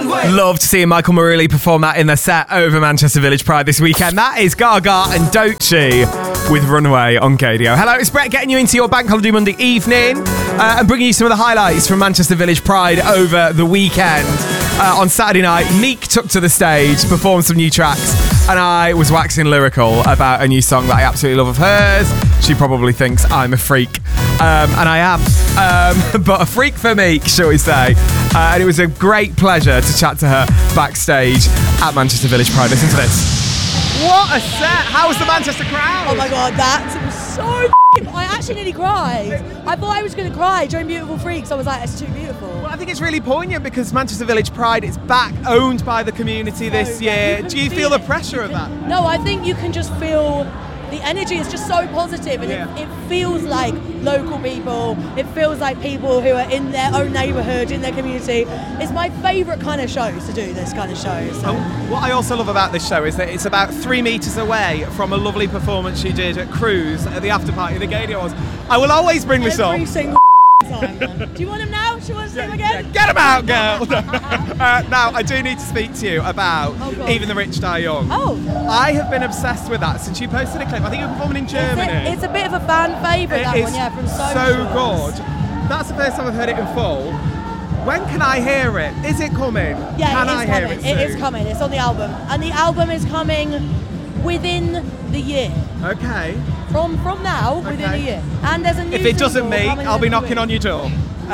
Loved seeing Michael Maruli perform that in their set over Manchester Village Pride this weekend. That is Gaga and Doechii with Runaway on Gaydio. Hello, it's Brett getting you into your Bank Holiday Monday evening and bringing you some of the highlights from Manchester Village Pride over the weekend. On Saturday night, Meek took to the stage, performed some new tracks, and I was waxing lyrical about a new song that I absolutely love of hers. She probably thinks I'm a freak, and I am, but a freak for Meek, shall we say. And it was a great pleasure to chat to her backstage at Manchester Village Pride. Listen to this. What a set! How was the Manchester crowd? Oh my god, that was so I actually nearly cried. I thought I was going to cry during Beautiful Freaks. I was like, it's too beautiful. Well, I think it's really poignant because Manchester Village Pride is back, owned by the community this year. Do you feel the pressure of that? No, I think you can just feel the energy is just so positive, and it feels like local people. It feels like people who are in their own neighbourhood, in their community. It's my favourite kind of show to do this kind of show. So. What I also love about this show is that it's about 3 metres away from a lovely performance she did at Cruise at the after party, the Gaydio was. I will always bring this up. Every single time, man. Do you want him now? Do you want to see him again? Yeah, get him out, girl! Now, I do need to speak to you about Even the Rich Die Young. Oh. I have been obsessed with that since you posted a clip. I think you're performing in Germany. It's a bit of a fan favourite, that one, from Socials. So good. That's the first time I've heard it in full. When can I hear it? Is it coming? Yeah, can I hear it soon? It is coming. It's on the album. And the album is coming within the year. Okay. From now, within a year. And there's a new If it doesn't meet, I'll be knocking on your door.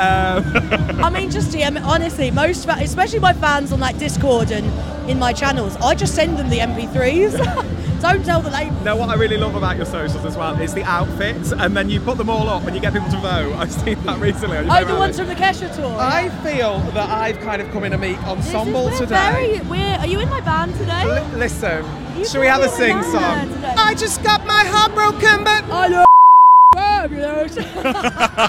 I mean, honestly, especially my fans on like Discord and in my channels, I just send them the MP3s. Don't tell the label. Now, what I really love about your socials as well is the outfits, and then you put them all up and you get people to vote. I've seen that recently. Oh, the ones from the Kesha tour. I feel that I've kind of come in a Meek ensemble today. Are you in my band today? Listen, shall we have a sing song? I just got my heart broken, but I know. Fabulous.